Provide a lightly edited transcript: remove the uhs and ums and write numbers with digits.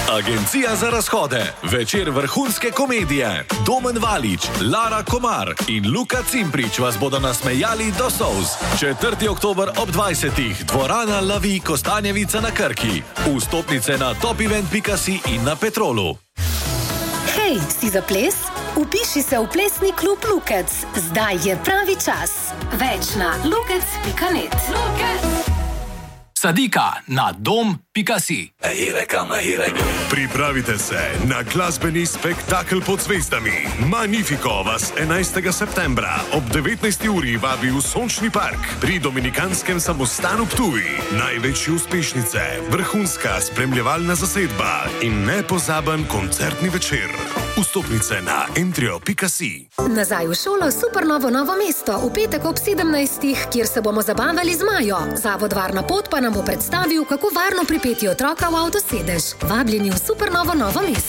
Agencija za razhode, večer vrhunske komedije. Domen Valič, Lara Komar in Luka Cimprič vas bodo nasmejali do solz. 4. oktober ob 20. dvorana Lavi Kostanjevica na Krki. Vstopnice na topevent.si in na Petrolu. Hej, si za ples? Upiši se v plesni klub Lukec. Zdaj je pravi čas. Več na lukec.net. Sadika na dom.si. Pripravite se na glasbeni spektakel pod zvezdami. Magnifico vas 11. septembra ob 19. uri vabi v Sončni park pri Dominikanskem samostanu Ptuj. Največje uspešnice, vrhunska spremljevalna zasedba in nepozaben koncertni večer. Vstopnice na entrio.si. Nazaj v šolo Supernovo Novo mesto v petek ob 17. kjer se bomo zabavali z Majo. Zavod Varna pot pa nam bo predstavil, kako varno pripeti otroka v avtosedež. Vabljeni v Supernovo Novo mesto.